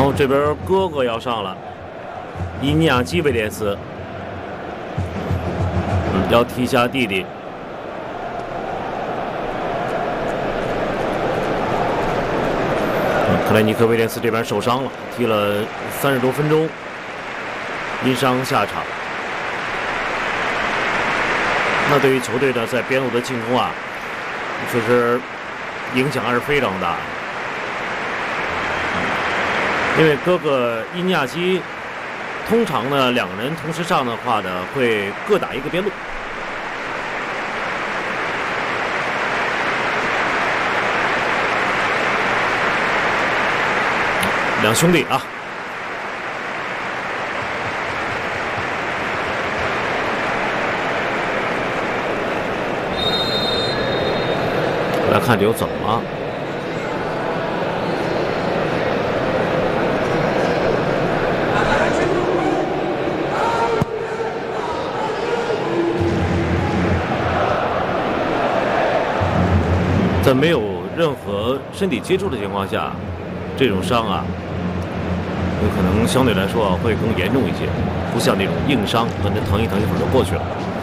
后这边哥哥要上了，伊尼亚基·威廉斯，要踢下弟弟。克莱尼克·威廉斯这边受伤了，踢了30多分钟，因伤下场。那对于球队呢，在边路的进攻啊，确实影响还是非常大的。因为哥哥伊尼亚基通常呢2个人同时上的话呢，会各打一个边路。两兄弟啊，来看这又怎么了？在没有任何身体接触的情况下，这种伤啊，有可能相对来说会更严重一些，不像那种硬伤，可能疼一疼一会儿就过去了。